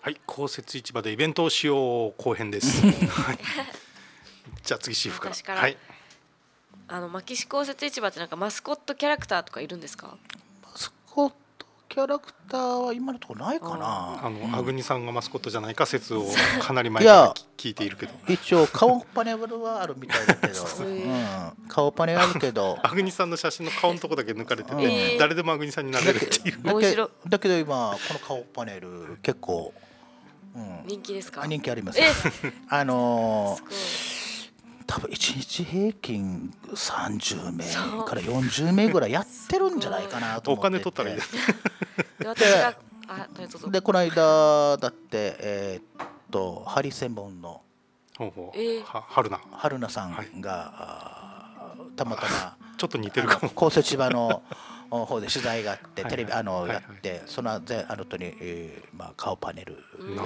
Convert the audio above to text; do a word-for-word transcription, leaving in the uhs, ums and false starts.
はい、公設市場でイベントをしよう後編です。はい、じゃあ次シーフから。 私から、はい、あの牧師公設市場ってなんかマスコットキャラクターとかいるんですか？ マスコットキャラクターは今のところないかな。 あの、うん、アグニさんがマスコットじゃないか説をかなり前から聞いているけど、 一応顔パネルはあるみたいだけど、うん、顔パネルあるけどアグニさんの写真の顔のとこだけ抜かれてて、えー、誰でもアグニさんになれるっていう。 だけ, だけど今この顔パネル結構、 うん、人気ですか？ 人気あります。あのー多分いちにち平均さんじゅうめいからよんじゅうめいぐらいやってるんじゃないかなと思ってて、お金取ったらいいですで私があでこの間だってえー、っとハリセンボンのほうほう、えー、は春菜春菜さんが、はい、たまたまちょっと似てるかも公設市場の方で取材があってテレビあのやって、そのあの後に、えーまあ、顔パネル